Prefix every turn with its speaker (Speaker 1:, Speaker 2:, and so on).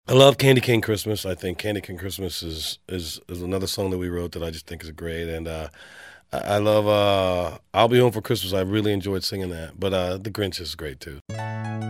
Speaker 1: I love Candy Cane Christmas. I think Candy Cane Christmas is another song that we wrote that I just think is great, and I love I'll Be Home for Christmas. I really enjoyed singing that, but The Grinch is great too.